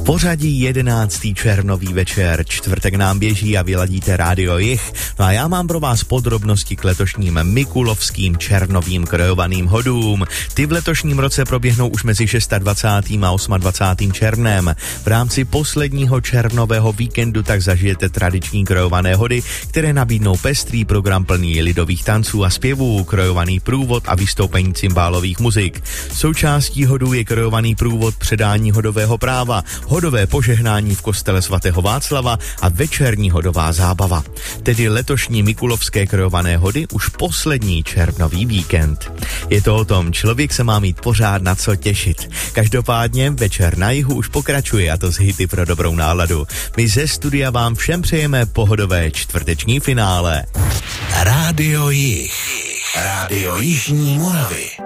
Pořadí 11. červnový večer, čtvrtek nám běží a vy ladíte Rádio Jih. No a já mám pro vás podrobnosti k letošním mikulovským červnovým krojovaným hodům. Ty v letošním roce proběhnou už mezi 26. a 28. červnem. V rámci posledního červnového víkendu tak zažijete tradiční krojované hody, které nabídnou pestrý program plný lidových tanců a zpěvů, krojovaný průvod a vystoupení cymbálových muzik. Součástí hodů je krojovaný průvod předání hodového práva, hodové požehnání v kostele svatého Václava a večerní hodová zábava. Tedy letošní mikulovské krojované hody už poslední červnový víkend. Je to o tom, člověk se má mít pořád na co těšit. Každopádně večer na Jihu už pokračuje, a to z hity pro dobrou náladu. My ze studia vám všem přejeme pohodové čtvrteční finále. Rádio Jih. Rádio Jižní Moravy.